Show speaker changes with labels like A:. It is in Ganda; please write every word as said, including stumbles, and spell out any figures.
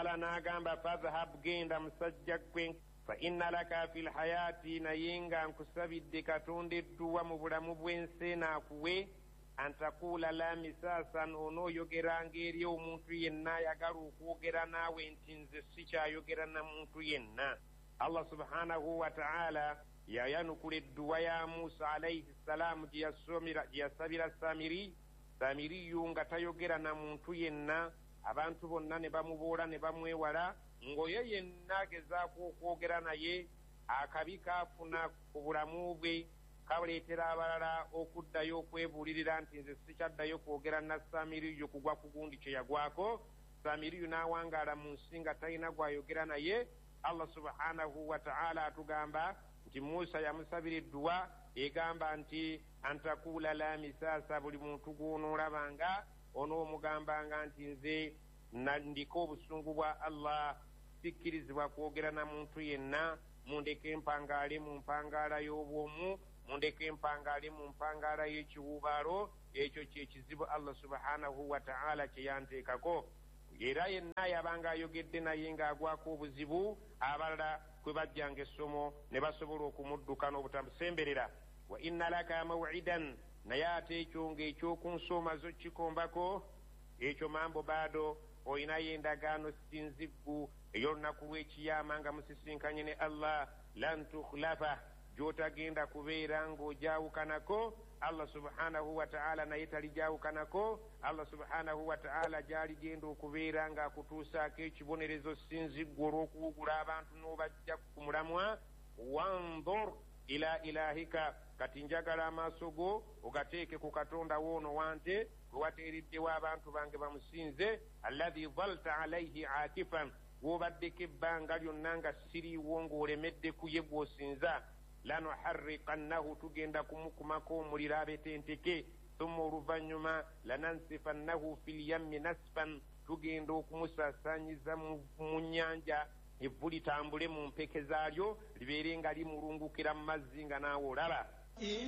A: Allah n'agamba fadhhab genda musajja gwe fa inna laka fil hayati nayenga nkusabidde katonda edduwa mu bulamu bw'ensi naakuwe antakuula la misaasan onooyogeranga eri omuntu yenna ayagala okwogera naawe nti nze sikyayogera na muntu yenna. Allah subhanahu wa ta'ala yayanukula edduwa ya Musa alayhi salaamu gye yasabira Samiri Samiriyu nga tayogera na muntu yenna. Abantu bonna ne bamuboola ne bamwewala ng'oyo yenna agezaako okwogera naye akabi kaafuna ku bulamu bwe kaleetera abalala okuddayo okwebuulirira nti nze sikyaddayo kwogera na Samiriyu kugwa ku gundi kye yagwako. Samiriyu n'awangaala mu nsi nga talina gwayogera naye. Allah subhanahu wa ta'ala atugamba nti Musa yamusabira edduwa egamba nti antakuula la misaasa, buli muntu gw'onoolabanga onoomugambanga nti nze ndiko obusungu bwa Allah, sikkirizibwa kwogera na muntu yenna. Mundeke empangaale mu mpangaala y'obwomu, mundeke empangaale mu mpangaala y'ekiwubaalo. Ekyo kyekizibu Allah subhanahu wa ta'ala kye yanteekako. Era yenna yabanga ayogedde naye ng'agwako obuzibu, abalala kwe bajjanga essomo ne basobola okumudduka n'obutamusemberera. Wa inna laka maw'idan, naye ate ekyo ng'ekyokunsoma zo kikombako, ekyo mambo baado olinayo endagaano sinziggu ey'olunaku lw'ekiyama nga musisinkanye ne Allah. Lan tukhlafa, gy'otagenda kubeera ng'ojaawukanako. Allah subhanahu wa ta'ala naye talijawukanako. Allah subhanahu wa ta'ala gy'aligenda okubeera ng'akutuusaako ekibonerezo sinziggu olw'okuwugula abantu n'obajja ku mulamwa. Wanzur ila ilahika, kati njagala amaaso go ogateeke ku katonda woono wante gwe wateereddewo abantu bange bamusinze. Alladhi dhalta alayhi akifan, gwobaddeko ebbanga lyonna nga siriiwo ng'olemedde ku ye gw'osinza. Lanuharriqannahu, tugenda kumukumako omuliro abetenteke. Thumma oluvannyuma lanansifannahu fil yammi nasfan, tugenda okumusaasaanyiza mu nnyanja, evvu litambule mu mpeke zaalyo libeere nga limulungukira mu mazzi nga naawe olaba.